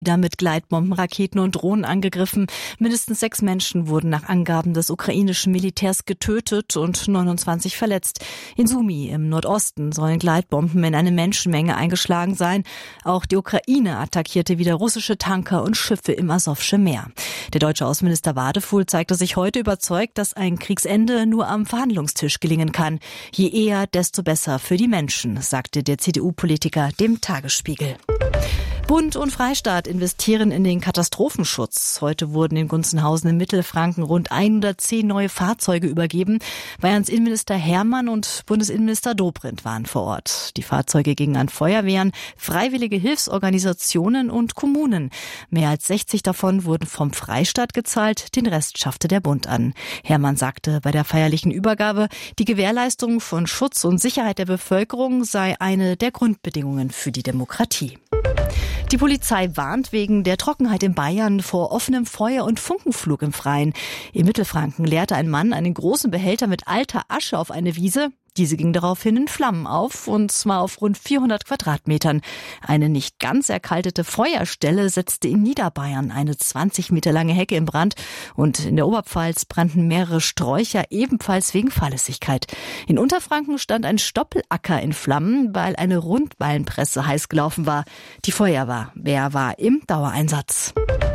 wieder mit Gleitbomben, Raketen und Drohnen angegriffen. Mindestens 6 Menschen wurden nach Angaben des ukrainischen Militärs getötet und 29 verletzt. In Sumy im Nordosten sollen Gleitbomben in eine Menschenmenge eingeschlagen sein. Auch die Ukraine attackierte wieder russische Tanker und Schiffe im Asowsche Meer. Der deutsche Außenminister Wadefuhl zeigte sich heute überzeugt, dass ein Kriegsende nur am Verhandlungstisch gelingen kann. Je eher, desto besser für die Menschen, sagte der CDU-Politiker dem Tagesspiegel. Bund und Freistaat investieren in den Katastrophenschutz. Heute wurden in Gunzenhausen in Mittelfranken rund 110 neue Fahrzeuge übergeben. Bayerns Innenminister Hermann und Bundesinnenminister Dobrindt waren vor Ort. Die Fahrzeuge gingen an Feuerwehren, freiwillige Hilfsorganisationen und Kommunen. Mehr als 60 davon wurden vom Freistaat gezahlt, den Rest schaffte der Bund an. Hermann sagte bei der feierlichen Übergabe, die Gewährleistung von Schutz und Sicherheit der Bevölkerung sei eine der Grundbedingungen für die Demokratie. Die Polizei warnt wegen der Trockenheit in Bayern vor offenem Feuer und Funkenflug im Freien. In Mittelfranken leerte ein Mann einen großen Behälter mit alter Asche auf eine Wiese. Diese ging daraufhin in Flammen auf, und zwar auf rund 400 Quadratmetern. Eine nicht ganz erkaltete Feuerstelle setzte in Niederbayern eine 20 Meter lange Hecke in Brand, und in der Oberpfalz brannten mehrere Sträucher, ebenfalls wegen Fahrlässigkeit. In Unterfranken stand ein Stoppelacker in Flammen, weil eine Rundballenpresse heiß gelaufen war. Die Feuerwehr war im Dauereinsatz.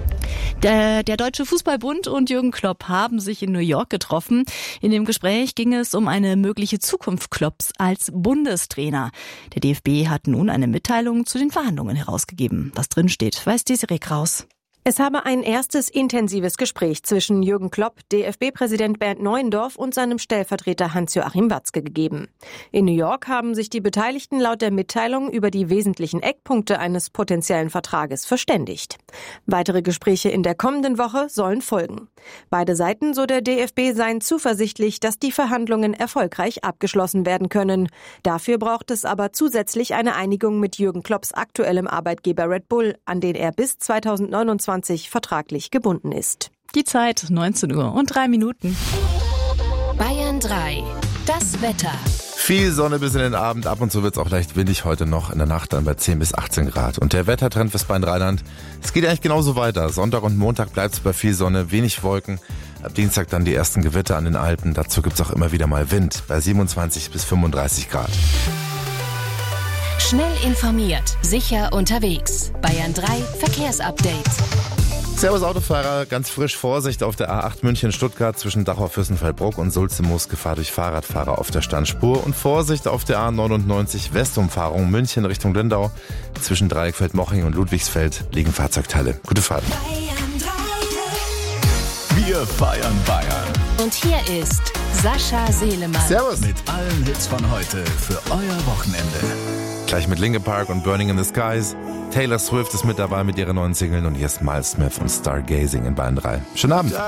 Der Deutsche Fußballbund und Jürgen Klopp haben sich in New York getroffen. In dem Gespräch ging es um eine mögliche Zukunft Klopps als Bundestrainer. Der DFB hat nun eine Mitteilung zu den Verhandlungen herausgegeben. Was drin steht, weiß Desiree Kraus. Es habe ein erstes intensives Gespräch zwischen Jürgen Klopp, DFB-Präsident Bernd Neuendorf und seinem Stellvertreter Hans-Joachim Watzke gegeben. In New York haben sich die Beteiligten laut der Mitteilung über die wesentlichen Eckpunkte eines potenziellen Vertrages verständigt. Weitere Gespräche in der kommenden Woche sollen folgen. Beide Seiten, so der DFB, seien zuversichtlich, dass die Verhandlungen erfolgreich abgeschlossen werden können. Dafür braucht es aber zusätzlich eine Einigung mit Jürgen Klopps aktuellem Arbeitgeber Red Bull, an den er bis 2029 vertraglich gebunden ist. Die Zeit 19:03 Uhr. Bayern 3. Das Wetter. Viel Sonne bis in den Abend. Ab und zu wird es auch leicht windig heute noch. In der Nacht dann bei 10 bis 18 Grad. Und der Wettertrend fürs Bayern-Rheinland, es geht eigentlich genauso weiter. Sonntag und Montag bleibt es bei viel Sonne, wenig Wolken. Ab Dienstag dann die ersten Gewitter an den Alpen. Dazu gibt es auch immer wieder mal Wind bei 27 bis 35 Grad. Schnell informiert, sicher unterwegs. Bayern 3 Verkehrsupdate. Servus Autofahrer, ganz frisch Vorsicht auf der A8 München-Stuttgart zwischen Dachau-Fürstenfeldbruck und Sulze-Moos, Gefahr durch Fahrradfahrer auf der Standspur, und Vorsicht auf der A99 Westumfahrung München Richtung Lindau. Zwischen Dreieckfeld-Moching und Ludwigsfeld liegen Fahrzeugteile. Gute Fahrt. Wir feiern Bayern. Und hier ist Sascha Selemann. Servus. Mit allen Hits von heute für euer Wochenende. Gleich mit Linkin Park und Burning in the Skies. Taylor Swift ist mit dabei mit ihren neuen Singles, und hier ist Miles Smith und Stargazing in Bayern 3. Schönen Abend.